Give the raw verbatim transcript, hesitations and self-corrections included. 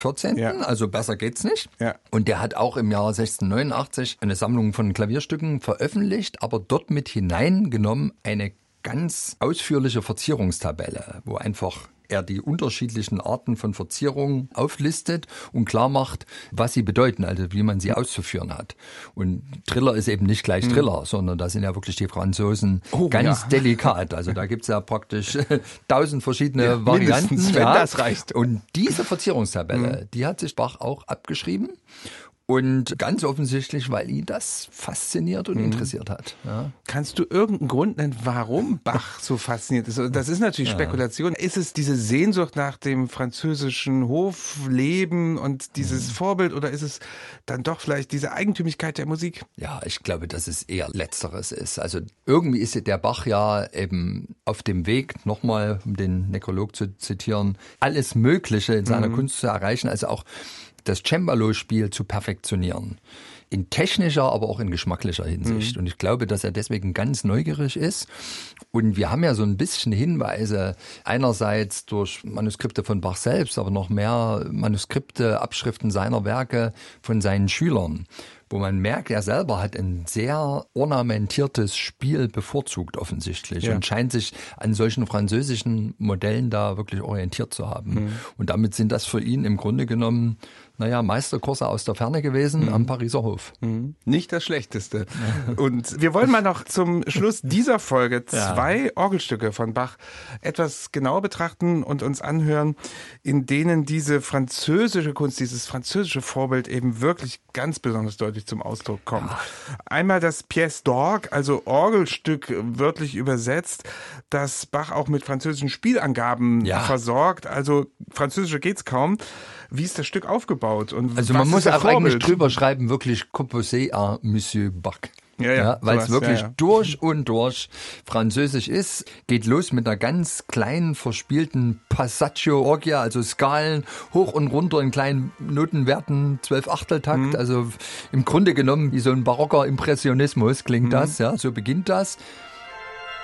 vierzehnten Ja. Also besser geht's nicht. Ja. Und der hat auch im Jahr sechzehnhundertneunundachtzig eine Sammlung von Klavierstücken veröffentlicht, aber dort mit hineingenommen eine ganz ausführliche Verzierungstabelle, wo einfach er die unterschiedlichen Arten von Verzierungen auflistet und klar macht, was sie bedeuten, also wie man sie auszuführen hat. Und Triller ist eben nicht gleich Triller, mhm. sondern da sind ja wirklich die Franzosen oh, ganz ja. delikat. Also da gibt's ja praktisch tausend verschiedene ja, Varianten. Wenn ja. das reicht. Und diese Verzierungstabelle, mhm. die hat sich Bach auch abgeschrieben. Und ganz offensichtlich, weil ihn das fasziniert und mhm. interessiert hat. Ja. Kannst du irgendeinen Grund nennen, warum Bach so fasziniert ist? Das ist natürlich ja. Spekulation. Ist es diese Sehnsucht nach dem französischen Hofleben und dieses mhm. Vorbild oder ist es dann doch vielleicht diese Eigentümlichkeit der Musik? Ja, ich glaube, dass es eher Letzteres ist. Also irgendwie ist der Bach ja eben auf dem Weg, nochmal um den Nekrolog zu zitieren, alles Mögliche in seiner mhm. Kunst zu erreichen, also auch das Cembalo-Spiel zu perfektionieren. In technischer, aber auch in geschmacklicher Hinsicht. Mhm. Und ich glaube, dass er deswegen ganz neugierig ist. Und wir haben ja so ein bisschen Hinweise, einerseits durch Manuskripte von Bach selbst, aber noch mehr Manuskripte, Abschriften seiner Werke von seinen Schülern, wo man merkt, er selber hat ein sehr ornamentiertes Spiel bevorzugt offensichtlich ja. und scheint sich an solchen französischen Modellen da wirklich orientiert zu haben. Mhm. Und damit sind das für ihn im Grunde genommen, naja, Meisterkurse aus der Ferne gewesen mhm. am Pariser Hof. Mhm. Nicht das Schlechteste. Und wir wollen mal noch zum Schluss dieser Folge zwei ja. Orgelstücke von Bach etwas genauer betrachten und uns anhören, in denen diese französische Kunst, dieses französische Vorbild eben wirklich ganz besonders deutlich zum Ausdruck kommt. Ja. Einmal das Pièce d'Orgue, also Orgelstück wörtlich übersetzt, das Bach auch mit französischen Spielangaben ja. versorgt. Also französische geht's kaum. Wie ist das Stück aufgebaut? Und also man muss auch eigentlich drüber schreiben, wirklich Composé à Monsieur Bach. Ja, ja, ja, weil es wirklich ja, ja. durch und durch französisch ist. Geht los mit einer ganz kleinen, verspielten Passaccio Orgia, also Skalen hoch und runter in kleinen Notenwerten, zwölf Achteltakt. Mhm. Also im Grunde genommen wie so ein barocker Impressionismus klingt mhm. das. Ja, so beginnt das.